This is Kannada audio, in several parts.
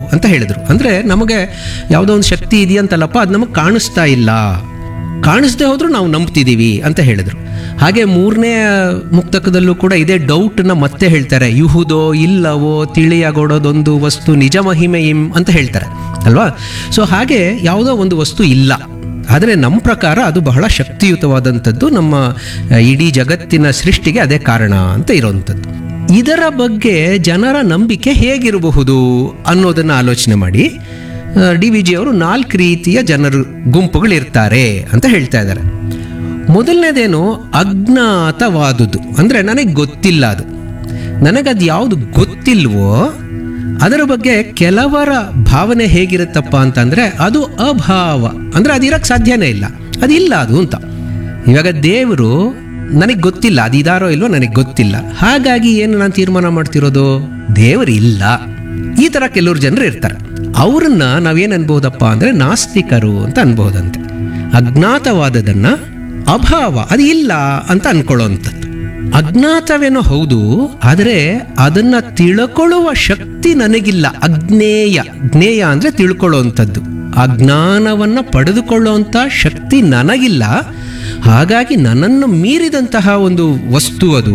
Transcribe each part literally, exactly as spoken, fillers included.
ಅಂತ ಹೇಳಿದರು. ಅಂದರೆ ನಮಗೆ ಯಾವುದೋ ಒಂದು ಶಕ್ತಿ ಇದೆಯಂತಲ್ಲಪ್ಪ, ಅದು ನಮಗೆ ಕಾಣಿಸ್ತಾ ಇಲ್ಲ, ಕಾಣಿಸ್ದೇ ಹೋದರೂ ನಾವು ನಂಬ್ತಿದ್ದೀವಿ ಅಂತ ಹೇಳಿದರು. ಹಾಗೆ ಮೂರನೇ ಮುಕ್ತಕದಲ್ಲೂ ಕೂಡ ಇದೇ ಡೌಟನ್ನ ಮತ್ತೆ ಹೇಳ್ತಾರೆ. ಯುಹುದೋ ಇಲ್ಲವೋ ತಿಳಿಯಾಗೋಡೋದೊಂದು ವಸ್ತು ನಿಜ ಮಹಿಮೆಯಿಂ ಅಂತ ಹೇಳ್ತಾರೆ ಅಲ್ವಾ. ಸೊ ಹಾಗೆ ಯಾವುದೋ ಒಂದು ವಸ್ತು ಇಲ್ಲ, ಆದರೆ ನಮ್ಮ ಪ್ರಕಾರ ಅದು ಬಹಳ ಶಕ್ತಿಯುತವಾದಂಥದ್ದು, ನಮ್ಮ ಇಡೀ ಜಗತ್ತಿನ ಸೃಷ್ಟಿಗೆ ಅದೇ ಕಾರಣ ಅಂತ ಇರೋವಂಥದ್ದು. ಇದರ ಬಗ್ಗೆ ಜನರ ನಂಬಿಕೆ ಹೇಗಿರಬಹುದು ಅನ್ನೋದನ್ನು ಆಲೋಚನೆ ಮಾಡಿ ಡಿ ವಿ ಜಿ ಅವರು ನಾಲ್ಕು ರೀತಿಯ ಜನರು ಗುಂಪುಗಳಿರ್ತಾರೆ ಅಂತ ಹೇಳ್ತಾ ಇದ್ದಾರೆ. ಮೊದಲನೇದೇನು ಅಜ್ಞಾತವಾದುದು, ಅಂದರೆ ನನಗೆ ಗೊತ್ತಿಲ್ಲ, ಅದು ನನಗದು ಯಾವುದು ಗೊತ್ತಿಲ್ವೋ ಅದರ ಬಗ್ಗೆ ಕೆಲವರ ಭಾವನೆ ಹೇಗಿರುತ್ತಪ್ಪ ಅಂತಂದರೆ ಅದು ಅಭಾವ, ಅಂದರೆ ಅದು ಇರೋಕ್ಕೆ ಸಾಧ್ಯನೇ ಇಲ್ಲ, ಅದಿಲ್ಲ ಅದು ಅಂತ. ಇವಾಗ ದೇವರು ನನಗೆ ಗೊತ್ತಿಲ್ಲ, ಅದು ಇದಾರೋ ಇಲ್ವೋ ನನಗೆ ಗೊತ್ತಿಲ್ಲ, ಹಾಗಾಗಿ ಏನು ನಾನು ತೀರ್ಮಾನ ಮಾಡ್ತಿರೋದು ದೇವರು ಇಲ್ಲ. ಈ ಥರ ಕೆಲವರು ಜನರು ಇರ್ತಾರೆ. ಅವ್ರನ್ನ ನಾವೇನು ಅನ್ಬೋದಪ್ಪ ಅಂದರೆ ನಾಸ್ತಿಕರು ಅಂತ ಅನ್ಬೋದಂತೆ. ಅಜ್ಞಾತವಾದದನ್ನು ಅಭಾವ, ಅದು ಇಲ್ಲ ಅಂತ ಅನ್ಕೊಳ್ಳೋವಂಥದ್ದು. ಅಜ್ಞಾತವೇನೋ ಹೌದು, ಆದರೆ ಅದನ್ನ ತಿಳ್ಕೊಳ್ಳುವ ಶಕ್ತಿ ನನಗಿಲ್ಲ. ಅಜ್ಞೇಯ, ಜ್ಞೇಯ ಅಂದರೆ ತಿಳ್ಕೊಳ್ಳುವಂಥದ್ದು. ಆ ಜ್ಞಾನವನ್ನು ಪಡೆದುಕೊಳ್ಳುವಂಥ ಶಕ್ತಿ ನನಗಿಲ್ಲ, ಹಾಗಾಗಿ ನನ್ನನ್ನು ಮೀರಿದಂತಹ ಒಂದು ವಸ್ತು ಅದು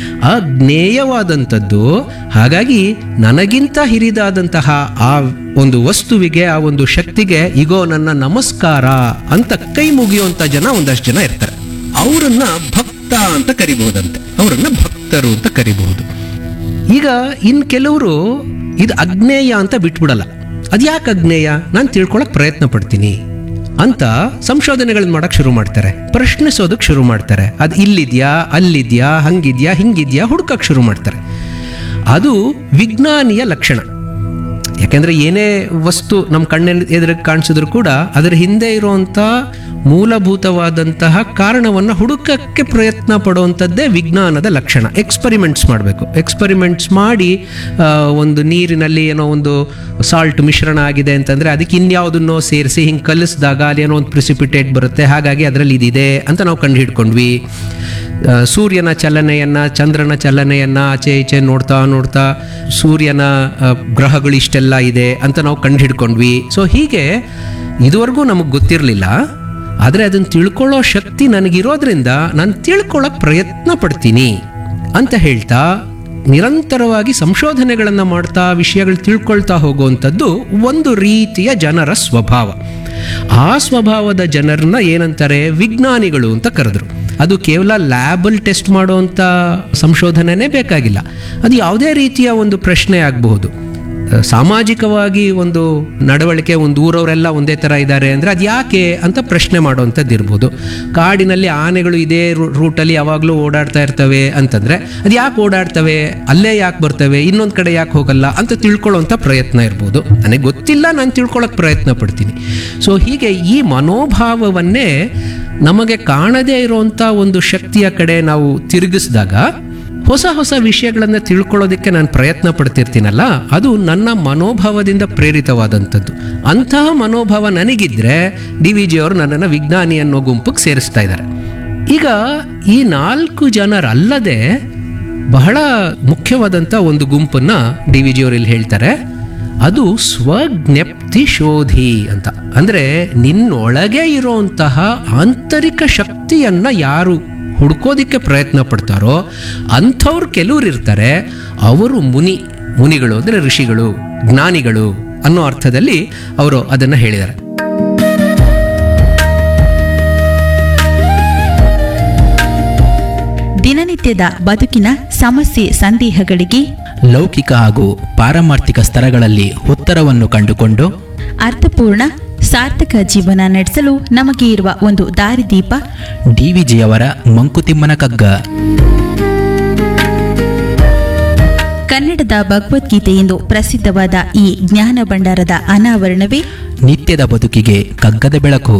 ಅಜ್ಞೇಯವಾದಂಥದ್ದು. ಹಾಗಾಗಿ ನನಗಿಂತ ಹಿರಿದಾದಂತಹ ಆ ಒಂದು ವಸ್ತುವಿಗೆ, ಆ ಒಂದು ಶಕ್ತಿಗೆ ಇಗೋ ನನ್ನ ನಮಸ್ಕಾರ ಅಂತ ಕೈ ಮುಗಿಯುವಂಥ ಜನ ಒಂದಷ್ಟು ಜನ ಇರ್ತಾರೆ. ಅವರನ್ನ ಭಕ್ತ ಅಂತ ಕರಿಬಹುದಂತೆ, ಅವರನ್ನ ಭಕ್ತರು ಅಂತ ಕರಿಬಹುದು. ಈಗ ಇನ್ ಕೆಲವರು ಇದು ಅಜ್ಞೇಯ ಅಂತ ಬಿಟ್ಬಿಡಲ್ಲ. ಅದ್ಯಾಕೆ ಅಜ್ಞೇಯ, ನಾನು ತಿಳ್ಕೊಳಕ್ ಪ್ರಯತ್ನ ಪಡ್ತೀನಿ ಅಂತ ಸಂಶೋಧನೆಗಳನ್ನ ಮಾಡಕ್ ಶುರು ಮಾಡ್ತಾರೆ, ಪ್ರಶ್ನಿಸೋದಕ್ಕೆ ಶುರು ಮಾಡ್ತಾರೆ. ಅದು ಇಲ್ಲಿದ್ಯಾ, ಅಲ್ಲಿದ್ಯಾ, ಹಂಗಿದ್ಯಾ, ಹಿಂಗಿದ್ಯಾ ಹುಡುಕಕ್ಕೆ ಶುರು ಮಾಡ್ತಾರೆ. ಅದು ವಿಜ್ಞಾನಿಯ ಲಕ್ಷಣ. ಯಾಕೆಂದ್ರೆ ಏನೇ ವಸ್ತು ನಮ್ಮ ಕಣ್ಣಿನ ಎದುರಿಗೆ ಕಾಣಿಸಿದ್ರು ಕೂಡ ಅದರ ಹಿಂದೆ ಇರುವಂಥ ಮೂಲಭೂತವಾದಂತಹ ಕಾರಣವನ್ನು ಹುಡುಕಕ್ಕೆ ಪ್ರಯತ್ನ ಪಡುವಂಥದ್ದೇ ವಿಜ್ಞಾನದ ಲಕ್ಷಣ. ಎಕ್ಸ್ಪರಿಮೆಂಟ್ಸ್ ಮಾಡಬೇಕು, ಎಕ್ಸ್ಪರಿಮೆಂಟ್ಸ್ ಮಾಡಿ ಒಂದು ನೀರಿನಲ್ಲಿ ಏನೋ ಒಂದು ಸಾಲ್ಟ್ ಮಿಶ್ರಣ ಆಗಿದೆ ಅಂತಂದರೆ ಅದಕ್ಕೆ ಇನ್ಯಾವುದನ್ನೋ ಸೇರಿಸಿ ಹಿಂಗೆ ಕಲಿಸಿದಾಗ ಅಲ್ಲಿ ಏನೋ ಒಂದು ಪ್ರಿಸಿಪಿಟೇಟ್ ಬರುತ್ತೆ, ಹಾಗಾಗಿ ಅದರಲ್ಲಿ ಇದಿದೆ ಅಂತ ನಾವು ಕಂಡು ಹಿಡ್ಕೊಂಡ್ವಿ. ಸೂರ್ಯನ ಚಲನೆಯನ್ನು, ಚಂದ್ರನ ಚಲನೆಯನ್ನು ಆಚೆ ಈಚೆ ನೋಡ್ತಾ ನೋಡ್ತಾ ಸೂರ್ಯನ ಗ್ರಹಗಳು ಇಷ್ಟೆಲ್ಲ ಇದೆ ಅಂತ ನಾವು ಕಂಡು ಹಿಡ್ಕೊಂಡ್ವಿ. ಸೊ ಹೀಗೆ ಇದುವರೆಗೂ ನಮಗೆ ಗೊತ್ತಿರಲಿಲ್ಲ, ಆದರೆ ಅದನ್ನು ತಿಳ್ಕೊಳ್ಳೋ ಶಕ್ತಿ ನನಗಿರೋದ್ರಿಂದ ನಾನು ತಿಳ್ಕೊಳ್ಳೋಕೆ ಪ್ರಯತ್ನ ಪಡ್ತೀನಿ ಅಂತ ಹೇಳ್ತಾ ನಿರಂತರವಾಗಿ ಸಂಶೋಧನೆಗಳನ್ನು ಮಾಡ್ತಾ ವಿಷಯಗಳು ತಿಳ್ಕೊಳ್ತಾ ಹೋಗುವಂಥದ್ದು ಒಂದು ರೀತಿಯ ಜನರ ಸ್ವಭಾವ. ಆ ಸ್ವಭಾವದ ಜನರನ್ನ ಏನಂತಾರೆ, ವಿಜ್ಞಾನಿಗಳು ಅಂತ ಕರೆದ್ರು. ಅದು ಕೇವಲ ಲ್ಯಾಬಲ್ಲಿ ಟೆಸ್ಟ್ ಮಾಡುವಂಥ ಸಂಶೋಧನೆನೇ ಬೇಕಾಗಿಲ್ಲ, ಅದು ಯಾವುದೇ ರೀತಿಯ ಒಂದು ಪ್ರಶ್ನೆ ಆಗಬಹುದು. ಸಾಮಾಜಿಕವಾಗಿ ಒಂದು ನಡವಳಿಕೆ, ಒಂದು ಊರವರೆಲ್ಲ ಒಂದೇ ಥರ ಇದ್ದಾರೆ ಅಂದರೆ ಅದು ಯಾಕೆ ಅಂತ ಪ್ರಶ್ನೆ ಮಾಡುವಂಥದ್ದು ಇರ್ಬೋದು. ಕಾಡಿನಲ್ಲಿ ಆನೆಗಳು ಇದೇ ರೂಟಲ್ಲಿ ಯಾವಾಗಲೂ ಓಡಾಡ್ತಾ ಇರ್ತವೆ ಅಂತಂದರೆ ಅದು ಯಾಕೆ ಓಡಾಡ್ತವೆ, ಅಲ್ಲೇ ಯಾಕೆ ಬರ್ತವೆ, ಇನ್ನೊಂದು ಕಡೆ ಯಾಕೆ ಹೋಗಲ್ಲ ಅಂತ ತಿಳ್ಕೊಳ್ಳೋವಂಥ ಪ್ರಯತ್ನ ಇರ್ಬೋದು. ನನಗೆ ಗೊತ್ತಿಲ್ಲ, ನಾನು ತಿಳ್ಕೊಳ್ಳೋಕೆ ಪ್ರಯತ್ನ ಪಡ್ತೀನಿ. ಸೊ ಹೀಗೆ ಈ ಮನೋಭಾವವನ್ನೇ ನಮಗೆ ಕಾಣದೇ ಇರುವಂಥ ಒಂದು ಶಕ್ತಿಯ ಕಡೆ ನಾವು ತಿರುಗಿಸಿದಾಗ ಹೊಸ ಹೊಸ ವಿಷಯಗಳನ್ನು ತಿಳ್ಕೊಳ್ಳೋದಕ್ಕೆ ನಾನು ಪ್ರಯತ್ನ ಪಡ್ತಿರ್ತೀನಲ್ಲ, ಅದು ನನ್ನ ಮನೋಭಾವದಿಂದ ಪ್ರೇರಿತವಾದಂಥದ್ದು. ಅಂತಹ ಮನೋಭಾವ ನನಗಿದ್ರೆ ಡಿ ವಿ ಜಿ ಅವರು ನನ್ನನ್ನು ವಿಜ್ಞಾನಿ ಅನ್ನೋ ಗುಂಪಿಗೆ ಸೇರಿಸ್ತಾ ಇದ್ದಾರೆ. ಈಗ ಈ ನಾಲ್ಕು ಜನರಲ್ಲದೆ ಬಹಳ ಮುಖ್ಯವಾದಂಥ ಒಂದು ಗುಂಪನ್ನು ಡಿ ವಿ ಜಿ ಅವರು ಇಲ್ಲಿ ಹೇಳ್ತಾರೆ. ಅದು ಸ್ವಜ್ಞಪ್ತಿ ಶೋಧಿ ಅಂತ. ಅಂದರೆ ನಿನ್ನೊಳಗೆ ಇರೋಂತಹ ಆಂತರಿಕ ಶಕ್ತಿಯನ್ನು ಯಾರು ಹುಡ್ಕೋದಿಕ್ಕೆ ಪ್ರಯತ್ನ ಪಡ್ತಾರೋ ಅಂಥವ್ರು ಕೆಲವ್ರು ಇರ್ತಾರೆ. ಅವರು ಮುನಿ, ಮುನಿಗಳು ಅಂದರೆ ಋಷಿಗಳು, ಜ್ಞಾನಿಗಳು ಅನ್ನೋ ಅರ್ಥದಲ್ಲಿ ಅವರು ಅದನ್ನು ಹೇಳಿದ್ದಾರೆ. ದಿನನಿತ್ಯದ ಬದುಕಿನ ಸಮಸ್ಯೆ ಸಂದೇಹಗಳಿಗೆ ಲೌಕಿಕ ಹಾಗೂ ಪಾರಮಾರ್ಥಿಕ ಸ್ತರಗಳಲ್ಲಿ ಉತ್ತರವನ್ನು ಕಂಡುಕೊಂಡು ಅರ್ಥಪೂರ್ಣ ಸಾರ್ಥಕ ಜೀವನ ನಡೆಸಲು ನಮಗೆ ಇರುವ ಒಂದು ದಾರಿದೀಪ ಡಿವಿಜಿಯವರ ಮಂಕುತಿಮ್ಮನ ಕಗ್ಗ. ಕನ್ನಡದ ಭಗವದ್ಗೀತೆ ಎಂದು ಪ್ರಸಿದ್ಧವಾದ ಈ ಜ್ಞಾನ ಭಂಡಾರದ ಅನಾವರಣವೇ ನಿತ್ಯದ ಬದುಕಿಗೆ ಕಗ್ಗದ ಬೆಳಕು.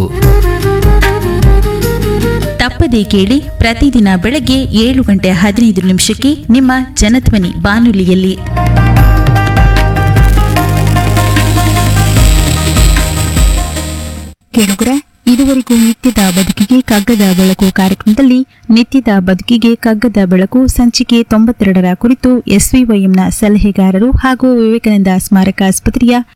ತಪ್ಪದೇ ಕೇಳಿ, ಪ್ರತಿದಿನ ಬೆಳಗ್ಗೆ ಏಳು ಗಂಟೆ ಹದಿನೈದು ನಿಮಿಷಕ್ಕೆ ನಿಮ್ಮ ಜನಧ್ವನಿ ಬಾನುಲಿಯಲ್ಲಿ. ಕೇಳುಗರೆ, ಇದುವರೆಗೂ ನಿತ್ಯದ ಬದುಕಿಗೆ ಕಗ್ಗದ ಬೆಳಕು ಕಾರ್ಯಕ್ರಮದಲ್ಲಿ ನಿತ್ಯದ ಬದುಕಿಗೆ ಕಗ್ಗದ ಬೆಳಕು ಸಂಚಿಕೆ ತೊಂಬತ್ತೆರಡರ ಕುರಿತು ಎಸ್ವಿವೈಎಂನ ಸಲಹೆಗಾರರು ಹಾಗೂ ವಿವೇಕಾನಂದ ಸ್ಮಾರಕ ಆಸ್ಪತ್ರೆಯ